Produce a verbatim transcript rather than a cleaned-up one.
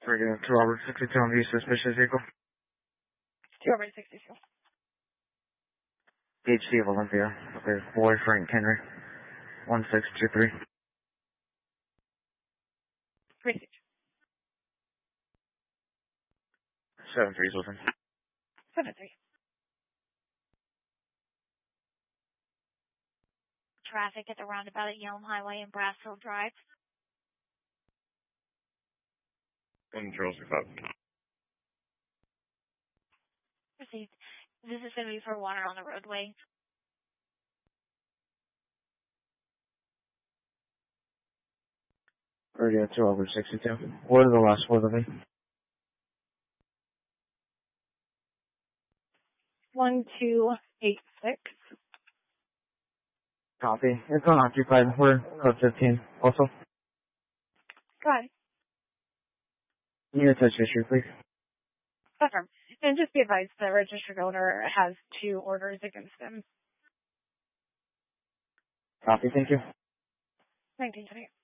Radio two Robert sixty-two on view suspicious vehicle. two over sixty-two. P H D of Olympia. Okay, boy Frank Henry. one six two three. Receipt. seven three is open. seven three. Traffic at the roundabout at Yelm Highway and Brassfield Drive. One Charles five. Received. This is going to be for water on the roadway. Radio two over sixty-two. What are the last four of me? one two eight six. Copy. It's unoccupied. We're code fifteen. Also, Go ahead. need a touch history, please. Confirm. And just be advised, the registered owner has two orders against him. Copy. Thank you. nineteen twenty.